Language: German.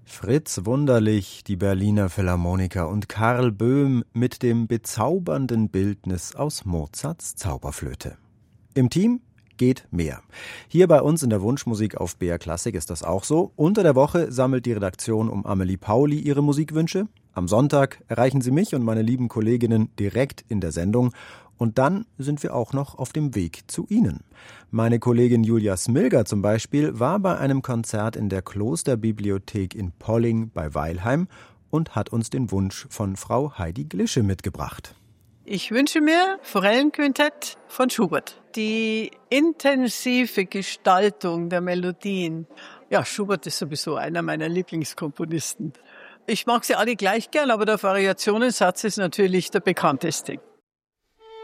Fritz Wunderlich, die Berliner Philharmoniker und Karl Böhm mit dem bezaubernden Bildnis aus Mozarts Zauberflöte. Im Team geht mehr. Hier bei uns in der Wunschmusik auf BR Klassik ist das auch so. Unter der Woche sammelt die Redaktion um Amelie Pauli ihre Musikwünsche. Am Sonntag erreichen Sie mich und meine lieben Kolleginnen direkt in der Sendung. Und dann sind wir auch noch auf dem Weg zu Ihnen. Meine Kollegin Julia Smilger zum Beispiel war bei einem Konzert in der Klosterbibliothek in Polling bei Weilheim und hat uns den Wunsch von Frau Heidi Glische mitgebracht. Ich wünsche mir Forellenquintett von Schubert. Die intensive Gestaltung der Melodien. Ja, Schubert ist sowieso einer meiner Lieblingskomponisten. Ich mag sie alle gleich gern, aber der Variationensatz ist natürlich der bekannteste.